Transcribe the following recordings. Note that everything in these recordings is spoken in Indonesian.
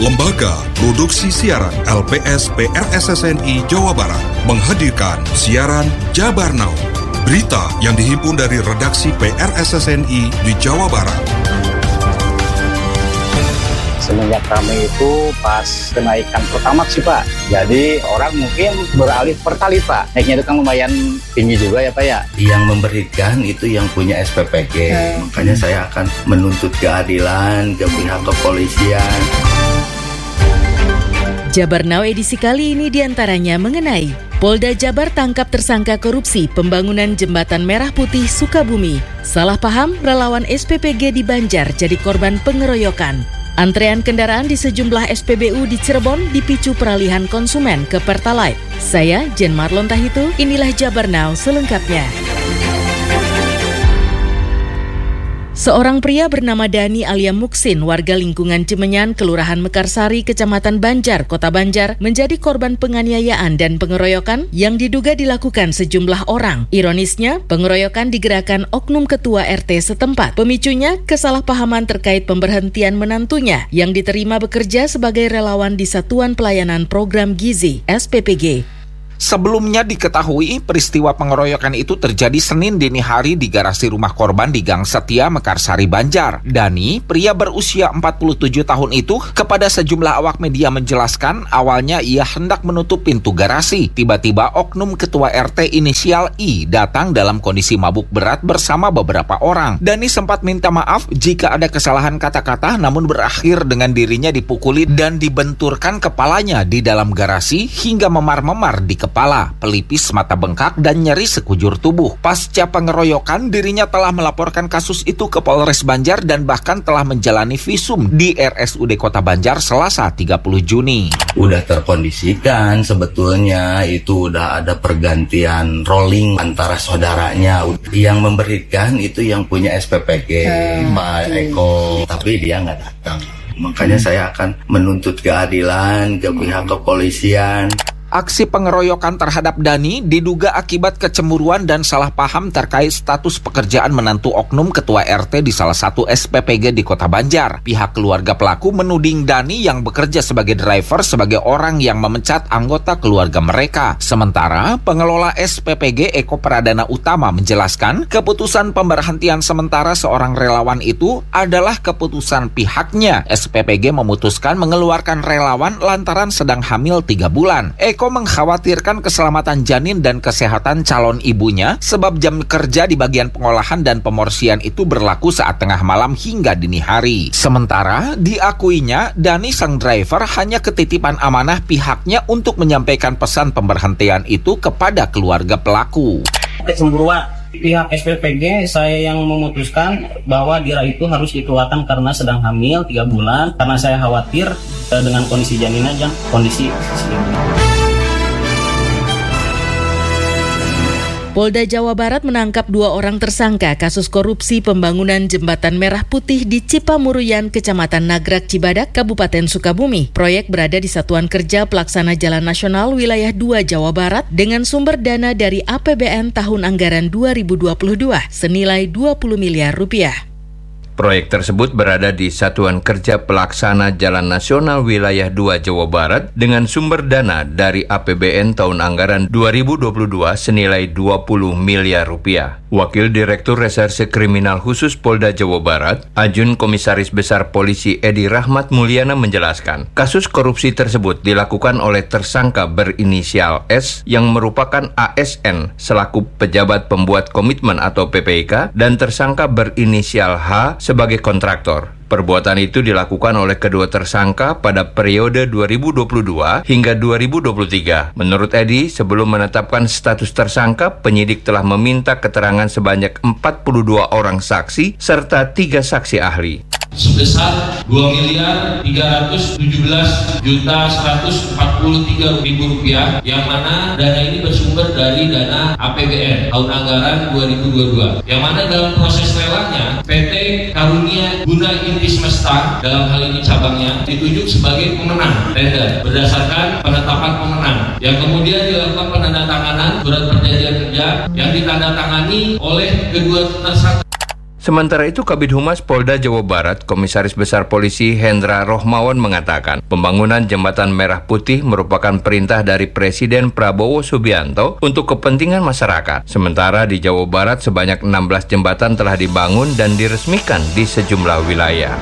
Lembaga Produksi Siaran LPS PRSSNI Jawa Barat menghadirkan siaran Jabar Now. Berita yang dihimpun dari redaksi PRSSNI di Jawa Barat. Semenjak kami itu pas kenaikan Pertamax sih Pak. Jadi orang mungkin beralih Pertalite Pak. Naiknya itu kan lumayan tinggi juga ya Pak ya. Yang memberikan itu yang punya SPPG. Makanya saya akan menuntut keadilan ke pihak kepolisian. Jabar Now edisi kali ini diantaranya mengenai Polda Jabar tangkap tersangka korupsi pembangunan Jembatan Merah Putih Sukabumi. Salah paham relawan SPPG di Banjar jadi korban pengeroyokan. Antrean kendaraan di sejumlah SPBU di Cirebon dipicu peralihan konsumen ke Pertalite. Saya Jen Marlon Tahitu, inilah Jabar Now selengkapnya. Seorang pria bernama Dani Alia Muksin, warga lingkungan Cimenyan, Kelurahan Mekarsari, Kecamatan Banjar, Kota Banjar, menjadi korban penganiayaan dan pengeroyokan yang diduga dilakukan sejumlah orang. Ironisnya, pengeroyokan digerakkan oknum ketua RT setempat. Pemicunya, kesalahpahaman terkait pemberhentian menantunya yang diterima bekerja sebagai relawan di Satuan Pelayanan Program Gizi, SPPG. Sebelumnya diketahui peristiwa pengeroyokan itu terjadi Senin dini hari di garasi rumah korban di Gang Setia, Mekarsari, Banjar. Dani, pria berusia 47 tahun itu, kepada sejumlah awak media menjelaskan awalnya ia hendak menutup pintu garasi. Tiba-tiba oknum ketua RT inisial I datang dalam kondisi mabuk berat bersama beberapa orang. Dani sempat minta maaf jika ada kesalahan kata-kata, namun berakhir dengan dirinya dipukuli dan dibenturkan kepalanya di dalam garasi hingga memar-memar di kepala, pelipis, mata bengkak, dan nyeri sekujur tubuh. Pasca pengeroyokan, dirinya telah melaporkan kasus itu ke Polres Banjar dan bahkan telah menjalani visum di RSUD Kota Banjar Selasa 30 Juni. Udah terkondisikan sebetulnya, itu udah ada pergantian rolling antara saudaranya. Yang memberikan itu yang punya SPPG, Pak Eko, tapi dia nggak datang. Makanya saya akan menuntut keadilan ke pihak kepolisian. Aksi pengeroyokan terhadap Dani diduga akibat kecemburuan dan salah paham terkait status pekerjaan menantu oknum ketua RT di salah satu SPPG di Kota Banjar. Pihak keluarga pelaku menuding Dani yang bekerja sebagai driver sebagai orang yang memecat anggota keluarga mereka. Sementara pengelola SPPG Eko Pradana Utama menjelaskan keputusan pemberhentian sementara seorang relawan itu adalah keputusan pihaknya. SPPG memutuskan mengeluarkan relawan lantaran sedang hamil 3 bulan. Eko mengkhawatirkan keselamatan janin dan kesehatan calon ibunya sebab jam kerja di bagian pengolahan dan pemorsian itu berlaku saat tengah malam hingga dini hari. Sementara diakuinya Dani sang driver hanya ketitipan amanah pihaknya untuk menyampaikan pesan pemberhentian itu kepada keluarga pelaku. Kecemburuan pihak SPPG, saya yang memutuskan bahwa Dira itu harus dikeluarkan karena sedang hamil 3 bulan karena saya khawatir dengan kondisi janinnya dan kondisi ibu. Polda Jawa Barat menangkap 2 orang tersangka kasus korupsi pembangunan Jembatan Merah Putih di Cipamuruyan, Kecamatan Nagrak, Cibadak, Kabupaten Sukabumi. Proyek berada di Satuan Kerja Pelaksana Jalan Nasional Wilayah 2 Jawa Barat dengan sumber dana dari APBN tahun anggaran 2022 senilai 20 miliar rupiah. Proyek tersebut berada di Satuan Kerja Pelaksana Jalan Nasional Wilayah 2 Jawa Barat dengan sumber dana dari APBN tahun anggaran 2022 senilai 20 miliar rupiah. Wakil Direktur Reserse Kriminal Khusus Polda Jawa Barat, Ajun Komisaris Besar Polisi Edi Rahmat Mulyana menjelaskan, kasus korupsi tersebut dilakukan oleh tersangka berinisial S yang merupakan ASN selaku pejabat pembuat komitmen atau PPK dan tersangka berinisial H sebagai kontraktor. Perbuatan itu dilakukan oleh kedua tersangka pada periode 2022 hingga 2023. Menurut Edi, sebelum menetapkan status tersangka, penyidik telah meminta keterangan sebanyak 42 orang saksi serta 3 saksi ahli. Sebesar Rp2.117.143.000 yang mana dana ini bersumber dari dana APBN tahun anggaran 2022 yang mana dalam proses lelangnya PT Karunia Guna Inti Semesta dalam hal ini cabangnya ditunjuk sebagai pemenang tender berdasarkan penetapan pemenang yang kemudian dilakukan penandatanganan surat perjanjian kerja yang ditandatangani oleh kedua tersangka. Sementara itu, Kabid Humas Polda Jawa Barat, Komisaris Besar Polisi Hendra Rohmawan mengatakan, pembangunan Jembatan Merah Putih merupakan perintah dari Presiden Prabowo Subianto untuk kepentingan masyarakat. Sementara di Jawa Barat sebanyak 16 jembatan telah dibangun dan diresmikan di sejumlah wilayah.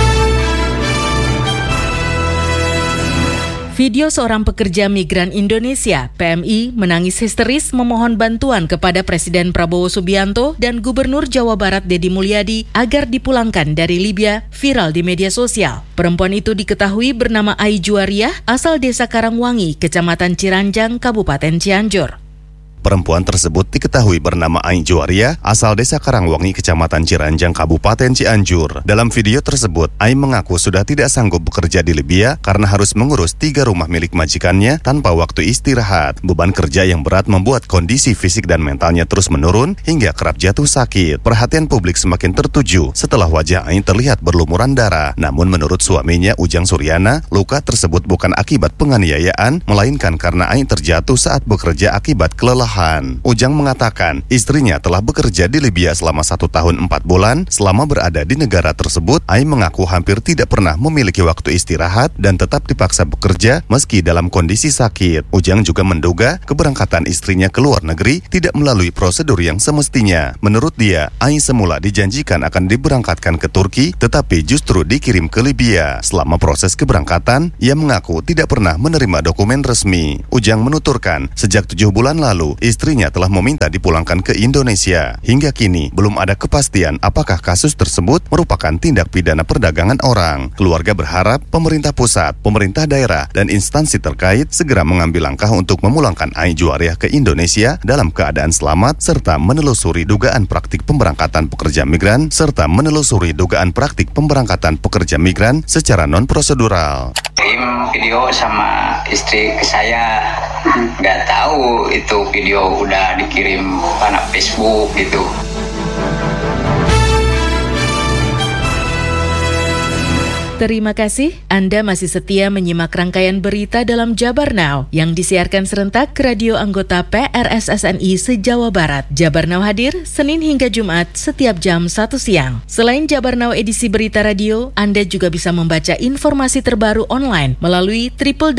Video seorang pekerja migran Indonesia, PMI, menangis histeris memohon bantuan kepada Presiden Prabowo Subianto dan Gubernur Jawa Barat Deddy Mulyadi agar dipulangkan dari Libya, viral di media sosial. Perempuan itu diketahui bernama Ai Juwariah, asal Desa Karangwangi, Kecamatan Ciranjang, Kabupaten Cianjur. Perempuan tersebut diketahui bernama Ai Juwariah, asal Desa Karangwangi, Kecamatan Ciranjang, Kabupaten Cianjur. Dalam video tersebut, Ai mengaku sudah tidak sanggup bekerja di Libya karena harus mengurus 3 rumah milik majikannya tanpa waktu istirahat. Beban kerja yang berat membuat kondisi fisik dan mentalnya terus menurun hingga kerap jatuh sakit. Perhatian publik semakin tertuju setelah wajah Ai terlihat berlumuran darah. Namun menurut suaminya Ujang Suryana, luka tersebut bukan akibat penganiayaan, melainkan karena Ai terjatuh saat bekerja akibat kelelahan. Ujang mengatakan istrinya telah bekerja di Libya selama 1 tahun 4 bulan. Selama berada di negara tersebut, Ai mengaku hampir tidak pernah memiliki waktu istirahat dan tetap dipaksa bekerja meski dalam kondisi sakit. Ujang juga menduga keberangkatan istrinya ke luar negeri tidak melalui prosedur yang semestinya. Menurut dia, Ai semula dijanjikan akan diberangkatkan ke Turki, tetapi justru dikirim ke Libya. Selama proses keberangkatan, ia mengaku tidak pernah menerima dokumen resmi. Ujang menuturkan, sejak 7 bulan lalu, istrinya telah meminta dipulangkan ke Indonesia. Hingga kini, belum ada kepastian apakah kasus tersebut merupakan tindak pidana perdagangan orang. Keluarga berharap pemerintah pusat, pemerintah daerah, dan instansi terkait segera mengambil langkah untuk memulangkan Ai Juwariah ke Indonesia dalam keadaan selamat, serta menelusuri dugaan praktik pemberangkatan pekerja migran, secara non-prosedural. Kirim video sama istri ke saya, nggak tahu itu video udah dikirim anak Facebook gitu. Terima kasih, Anda masih setia menyimak rangkaian berita dalam Jabar Now yang disiarkan serentak ke radio anggota PRSSNI se-Jawa Barat. Jabar Now hadir Senin hingga Jumat setiap jam 1 siang. Selain Jabar Now edisi berita radio, Anda juga bisa membaca informasi terbaru online melalui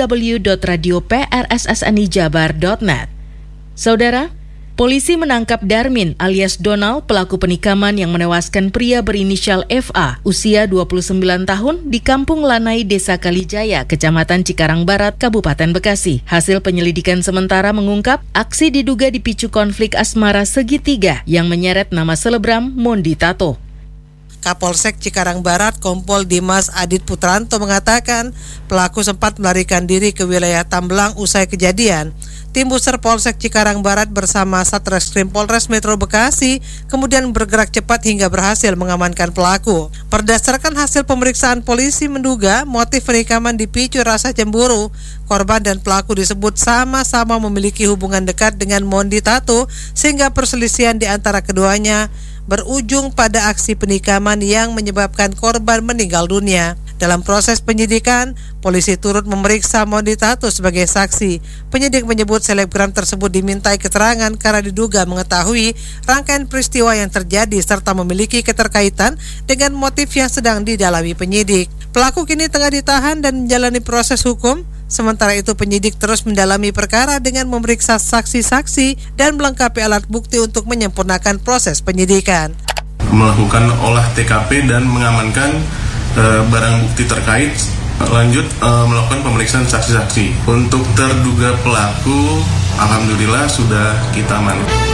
www.radioprssnijabar.net. Saudara, polisi menangkap Darmin alias Donald, pelaku penikaman yang menewaskan pria berinisial FA, usia 29 tahun, di Kampung Lanai, Desa Kalijaya, Kecamatan Cikarang Barat, Kabupaten Bekasi. Hasil penyelidikan sementara mengungkap aksi diduga dipicu konflik asmara segitiga yang menyeret nama selebgram Mondi Tato. Kapolsek Cikarang Barat Kompol Dimas Adit Putranto mengatakan pelaku sempat melarikan diri ke wilayah Tambelang usai kejadian. Tim Buser Polsek Cikarang Barat bersama Satreskrim Polres Metro Bekasi kemudian bergerak cepat hingga berhasil mengamankan pelaku. Berdasarkan hasil pemeriksaan, polisi menduga motif penikaman dipicu rasa cemburu. Korban dan pelaku disebut sama-sama memiliki hubungan dekat dengan Mondi Tato sehingga perselisihan di antara keduanya berujung pada aksi penikaman yang menyebabkan korban meninggal dunia. Dalam proses penyidikan, polisi turut memeriksa Mondi Tato sebagai saksi. Penyidik menyebut selebgram tersebut dimintai keterangan karena diduga mengetahui rangkaian peristiwa yang terjadi serta memiliki keterkaitan dengan motif yang sedang didalami penyidik. Pelaku kini tengah ditahan dan menjalani proses hukum. Sementara itu penyidik terus mendalami perkara dengan memeriksa saksi-saksi dan melengkapi alat bukti untuk menyempurnakan proses penyidikan. Melakukan olah TKP dan mengamankan barang bukti terkait, lanjut melakukan pemeriksaan saksi-saksi. Untuk terduga pelaku, alhamdulillah sudah kita amankan.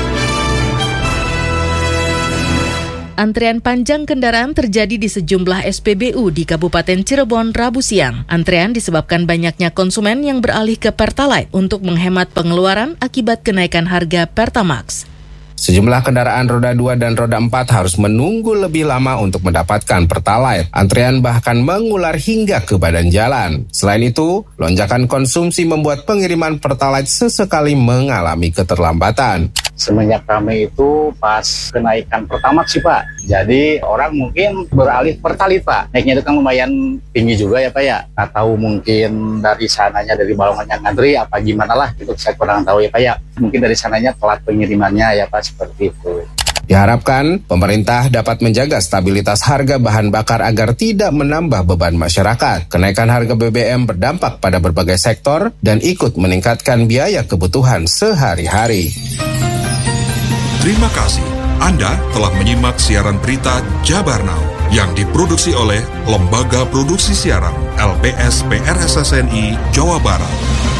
Antrean panjang kendaraan terjadi di sejumlah SPBU di Kabupaten Cirebon Rabu siang. Antrean disebabkan banyaknya konsumen yang beralih ke Pertalite untuk menghemat pengeluaran akibat kenaikan harga Pertamax. Sejumlah kendaraan roda 2 dan roda 4 harus menunggu lebih lama untuk mendapatkan Pertalite. Antrean bahkan mengular hingga ke badan jalan. Selain itu, lonjakan konsumsi membuat pengiriman Pertalite sesekali mengalami keterlambatan. Semenjak ramai itu pas kenaikan Pertamax sih Pak. Jadi orang mungkin beralih Pertalite Pak. Naiknya itu kan lumayan tinggi juga ya Pak ya. Nggak tahu mungkin dari sananya, dari Balongan yang ngantri apa gimana lah. Itu saya kurang tahu ya Pak ya. Mungkin dari sananya telat pengirimannya ya Pak, seperti itu. Diharapkan pemerintah dapat menjaga stabilitas harga bahan bakar agar tidak menambah beban masyarakat. Kenaikan harga BBM berdampak pada berbagai sektor dan ikut meningkatkan biaya kebutuhan sehari-hari. Terima kasih. Anda telah menyimak siaran berita Jabar Now yang diproduksi oleh Lembaga Produksi Siaran LPS PRSSNI Jawa Barat.